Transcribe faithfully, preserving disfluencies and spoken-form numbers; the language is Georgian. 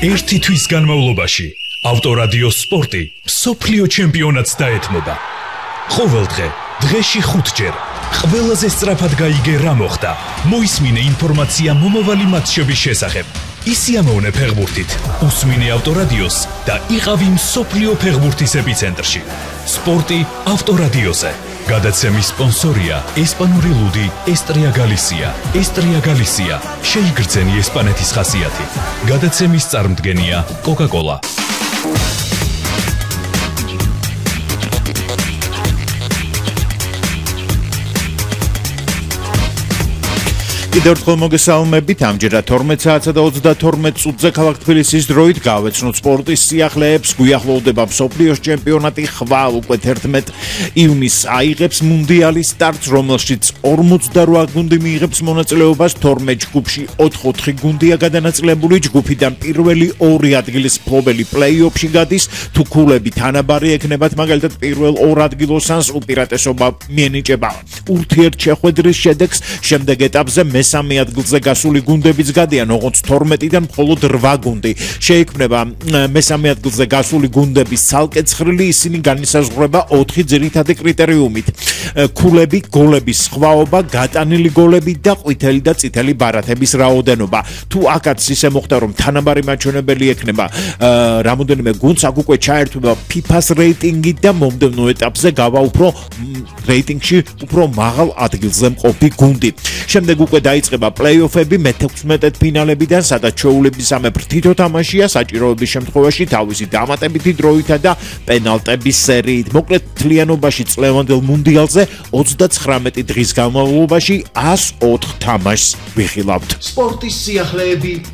ერთი თვის განმავლობაში ავტორადიო სპორტი მსოფლიო ჩემპიონატს დაეთმობა. ყოველდღე, დღეში ხუთჯერ, ყველაზე სწრაფად გაიგე რა მოხდა. მოისმინე ინფორმაცია მომავალი მატჩების შესახებ. ისიამოვნე ფეხბურთით, უსმინე ავტორადიოს და იყავი მსოფლიო ფეხბურთის ეპიცენტრში. სპორტი ავტორადიოზე. გადაცემის სპონსორია ესპანური ლუდი ესტრია გალისია. ესტრია გალისია. შეიგრძენი ესპანეთის ხასიათი. გადაცემის წარმდგენია კოკა-კოლა. კიდევ ერთხელ მოგესალმებით, ამჯერად თორმეტ საათსა და ოცდათორმეტ წუთზე ქალაქ თბილისის დროით გავეცნოთ სპორტის სიახლეებს. გვიახლოვდება მსოფლიოს ჩემპიონატი, ხვალ უკვე თერთმეტ ივნისს აიღებს მუნდიალის სტარტს, რომელშიც ორმოცდარვა გუნდი მიიღებს მონაწილეობას. თორმეტ ჯგუფში ოთხ-ოთხი გუნდია გადანაწილებული. ჯგუფიდან პირველი ორი ადგილის მფლობელი პლეი-ოფში გადის. თუ ქულები თანაბარი ექნებათ, მაგალითად პირველ ორ ადგილოს ან უპირატესობა მიენიჭება ურთიერთშეხვედრის შედეგს. შემდეგ ეტაპზე მესამე ადგილზე გასული გუნდებიც გადიან, ოღონდ თორმეტიდან მხოლოდ რვა გუნდი შეიქმნება. მესამე ადგილზე გასული გუნდების ცალკე ცხრილი, ისინი განისაზღვრება ოთხი ძირითადი კრიტერიუმით: ქულები, გოლების სხვაობა, გატანილი გოლები და ყვითელი და წითელი ბარათების რაოდენობა. თუ აქაც ისე მოხდა, რომ თანაბარი მაჩვენებელი ექნება რამოდენიმე გუნდს, აქ უკვე ჩაერთვება ფიფას რეიტინგი და მომდევნო ეტაპზე გავა უფრო რეიტინგში უფრო მაღალ ადგილზე მყოფი გუნდი. შემდეგ უკვე დაიწყება პლეი-ოფები მეთექვსმეტე ფინალებიდან, სადაც ჩვეულებრივ სამეფო თითო თამაშია საჭიროების შემთხვევაში თავისი დამატებითი დროითა და პენალტების სერიით. მოკლედ მთლიანობაში წლევანდელ მუნდიალზე ოცდაცხრამეტი დღის განმავლობაში ასოთხ თამაშს ვიხილავთ. სპორტის სიახლეები